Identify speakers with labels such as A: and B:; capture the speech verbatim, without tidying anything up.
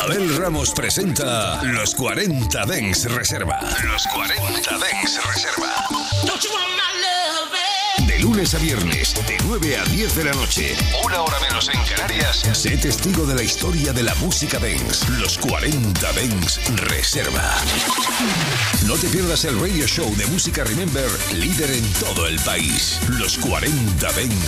A: Abel Ramos presenta Los cuarenta Dance Reserva. Los cuarenta Dance Reserva. De lunes a viernes, de nueve a diez de la noche, una hora menos en Canarias, sé testigo de la historia de la música dance. Los cuarenta Dance Reserva. No te pierdas el radio show de música Remember, líder en todo el país. Los cuarenta Dance